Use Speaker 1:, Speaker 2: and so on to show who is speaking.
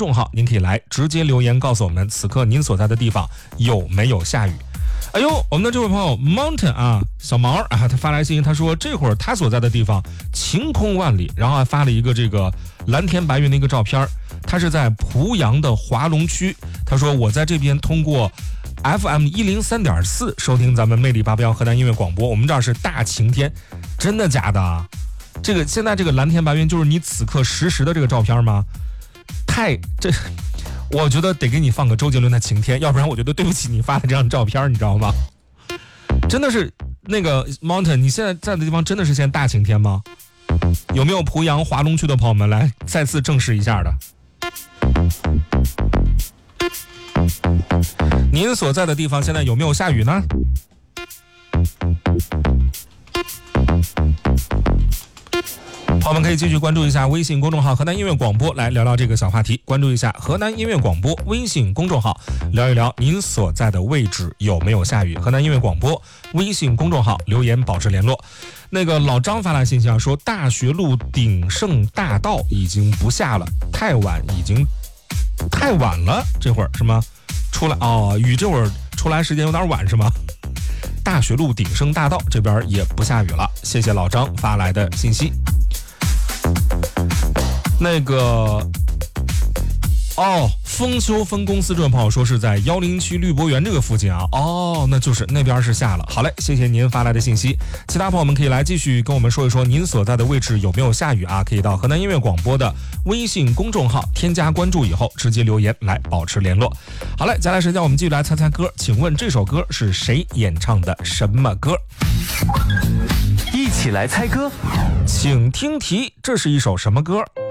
Speaker 1: 众号，您可以来直接留言告诉我们此刻您所在的地方有没有下雨。哎呦，我们的这位朋友 Mountain 啊，小毛啊，他发来信息，他说这会儿他所在的地方晴空万里，然后还发了一个这个蓝天白云的一个照片，他是在濮阳的华龙区，他说我在这边通过FM 103.4收听咱们魅力881河南音乐广播，我们这儿是大晴天，真的假的啊？这个现在这个蓝天白云就是你此刻实时的这个照片吗？我觉得得给你放个周杰伦的晴天，要不然我觉得对不起你发的这张照片，你知道吗？真的是那个 Mountain， 你现在在的地方真的是现在大晴天吗？有没有濮阳华龙区的朋友们来再次证实一下的？您所在的地方现在有没有下雨呢？朋友们可以继续关注一下微信公众号河南音乐广播，来聊聊这个小话题。关注一下河南音乐广播微信公众号，聊一聊您所在的位置有没有下雨。河南音乐广播微信公众号留言保持联络。那个老张发来信息啊，说大学路鼎盛大道已经不下了，太晚了，这会儿是吗？出来哦，雨这会儿出来时间有点晚是吗？大学路鼎盛大道这边也不下雨了，谢谢老张发来的信息。那个丰修分公司这位朋友说是在10区绿博园这个附近啊，那就是那边是下了。好嘞，谢谢您发来的信息。其他朋友们可以来继续跟我们说一说您所在的位置有没有下雨啊？可以到河南音乐广播的微信公众号添加关注以后，直接留言来保持联络。好嘞，接下来时间我们继续来猜猜歌，请问这首歌是谁演唱的什么歌？
Speaker 2: 一起来猜歌，
Speaker 1: 请听题，这是一首什么歌？